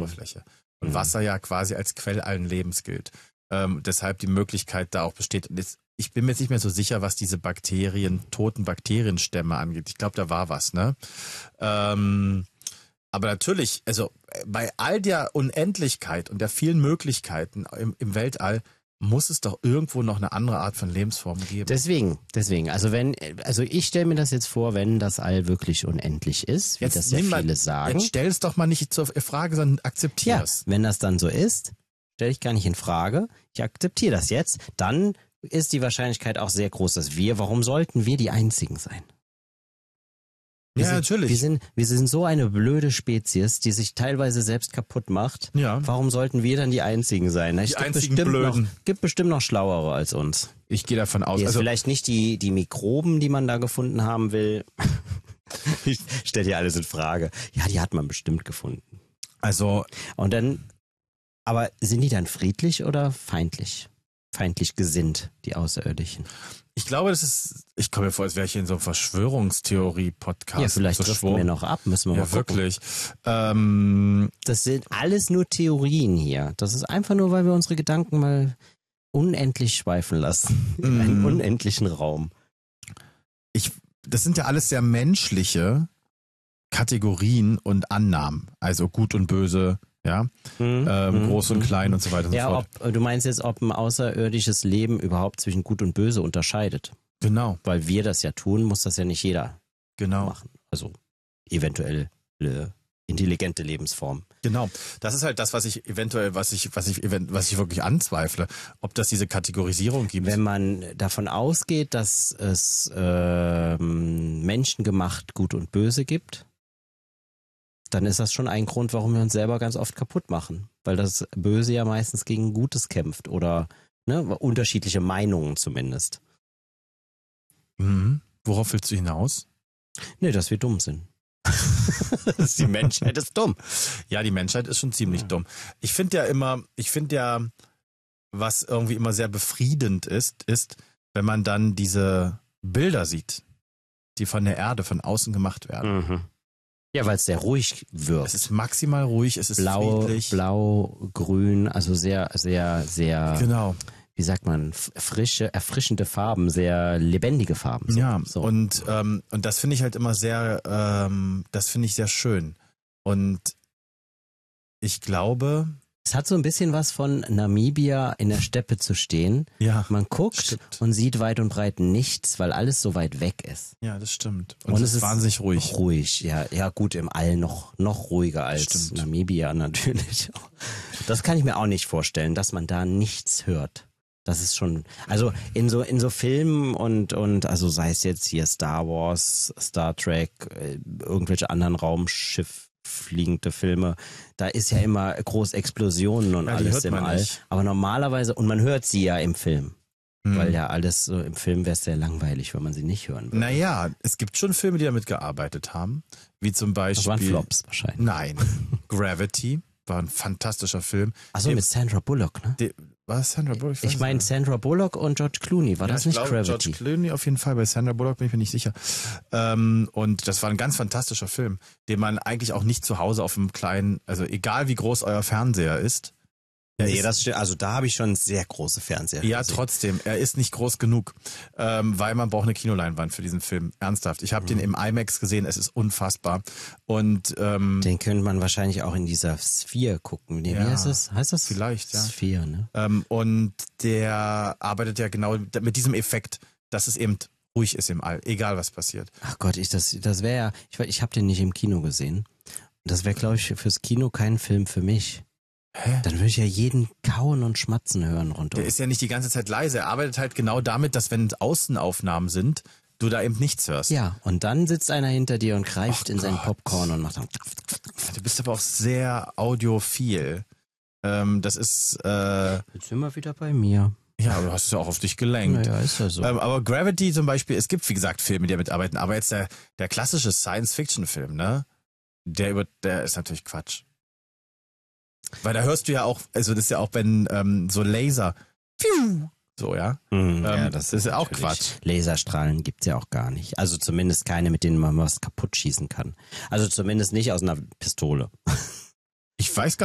Oberfläche. Und Wasser ja quasi als Quell allen Lebens gilt. Deshalb die Möglichkeit da auch besteht. Und ich bin mir jetzt nicht mehr so sicher, was diese toten Bakterienstämme angeht. Ich glaube, da war was, ne? Aber natürlich, also bei all der Unendlichkeit und der vielen Möglichkeiten im Weltall muss es doch irgendwo noch eine andere Art von Lebensform geben. Deswegen. Also ich stelle mir das jetzt vor, wenn das All wirklich unendlich ist, wie das ja viele sagen. Jetzt stell es doch mal nicht zur Frage, sondern akzeptier es. Wenn das dann so ist, stelle ich gar nicht in Frage. Ich akzeptiere das jetzt. Dann ist die Wahrscheinlichkeit auch sehr groß, dass warum sollten wir die Einzigen sein? Natürlich. Wir sind so eine blöde Spezies, die sich teilweise selbst kaputt macht. Ja. Warum sollten wir dann die Einzigen sein? Die einzigen Blöden. Gibt bestimmt noch Schlauere als uns. Ich gehe davon aus. Also vielleicht nicht die Mikroben, die man da gefunden haben will. Ich stelle dir alles in Frage. Ja, die hat man bestimmt gefunden. Also. Und dann, aber sind die dann friedlich oder feindlich? Feindlich gesinnt, die Außerirdischen. Ich glaube, ich komme mir vor, als wäre ich in so einem Verschwörungstheorie-Podcast. Ja, vielleicht driften wir noch ab, müssen wir mal gucken. Wirklich. Das sind alles nur Theorien hier. Das ist einfach nur, weil wir unsere Gedanken mal unendlich schweifen lassen. In einen unendlichen Raum. Das sind ja alles sehr menschliche Kategorien und Annahmen. Also gut und böse, ja, groß und klein und so weiter und so fort. Du meinst jetzt, ob ein außerirdisches Leben überhaupt zwischen gut und böse unterscheidet. Genau. Weil wir das ja tun, muss das ja nicht jeder machen. Also eventuell intelligente Lebensform. Genau. Das ist halt das, was ich wirklich anzweifle, ob das diese Kategorisierung gibt. Wenn man davon ausgeht, dass es menschengemacht Gut und Böse gibt, dann ist das schon ein Grund, warum wir uns selber ganz oft kaputt machen. Weil das Böse ja meistens gegen Gutes kämpft oder unterschiedliche Meinungen zumindest. Worauf willst du hinaus? Nee, dass wir dumm sind. Die Menschheit ist dumm. Ja, die Menschheit ist schon ziemlich dumm. Ich finde ja, was irgendwie immer sehr befriedend ist, wenn man dann diese Bilder sieht, die von der Erde von außen gemacht werden. Ja, weil es sehr ruhig wirkt. Es ist maximal ruhig, es ist friedlich. Blau, grün, also sehr, sehr, sehr, genau. Wie sagt man, erfrischende Farben, sehr lebendige Farben. So. Ja, so. Und das finde ich halt immer sehr, das finde ich sehr schön. Und ich glaube... Es hat so ein bisschen was von Namibia in der Steppe zu stehen. Ja, man guckt und sieht weit und breit nichts, weil alles so weit weg ist. Ja, das stimmt. Und es ist wahnsinnig ruhig. Ruhig, ja. Ja gut, im All noch ruhiger als Namibia natürlich. Das kann ich mir auch nicht vorstellen, dass man da nichts hört. Das ist schon, also in so Filmen und also sei es jetzt hier Star Wars, Star Trek, irgendwelche anderen Raumschiff-fliegende Filme, da ist ja immer groß Explosionen und alles im All. Nicht. Aber normalerweise, und man hört sie ja im Film. Weil ja alles so im Film wäre es sehr langweilig, wenn man sie nicht hören würde. Naja, es gibt schon Filme, die damit gearbeitet haben. Wie zum Beispiel. Das waren Flops wahrscheinlich. Nein. Gravity war ein fantastischer Film. Achso, mit Sandra Bullock, ne? War es Sandra Bullock? Ich meine Sandra Bullock und George Clooney. War das nicht Gravity? George Clooney auf jeden Fall. Bei Sandra Bullock bin ich mir nicht sicher. Und das war ein ganz fantastischer Film, den man eigentlich auch nicht zu Hause auf einem kleinen, also egal wie groß euer Fernseher ist. Nee, das stimmt. Also da habe ich schon sehr große Fernseher. Ja, trotzdem. Er ist nicht groß genug, weil man braucht eine Kinoleinwand für diesen Film. Ernsthaft. Ich habe den im IMAX gesehen. Es ist unfassbar. Und den könnte man wahrscheinlich auch in dieser Sphere gucken. Nee, wie heißt das? Heißt das? Vielleicht, ja. Sphere, ne? Und der arbeitet ja genau mit diesem Effekt, dass es eben ruhig ist im All, egal was passiert. Ach Gott, das wäre ja, ich habe den nicht im Kino gesehen. Das wäre, glaube ich, fürs Kino kein Film für mich. Hä? Dann würde ich ja jeden kauen und schmatzen hören rundum. Der ist ja nicht die ganze Zeit leise. Er arbeitet halt genau damit, dass wenn Außenaufnahmen sind, du da eben nichts hörst. Ja, und dann sitzt einer hinter dir und greift in sein Popcorn und macht dann... Du bist aber auch sehr audiophil. Das ist... Jetzt sind wir wieder bei mir. Ja, du hast es ja auch auf dich gelenkt. Naja, ist ja so. Aber Gravity zum Beispiel, es gibt wie gesagt Filme, die damit arbeiten, aber jetzt der klassische Science-Fiction-Film, ne? Der ist natürlich Quatsch. Weil da hörst du ja auch, also das ist ja auch, wenn so Laser, so, ja. Ja, das ist ja auch Quatsch. Laserstrahlen gibt's ja auch gar nicht. Also zumindest keine, mit denen man was kaputt schießen kann. Also zumindest nicht aus einer Pistole. Ich weiß gar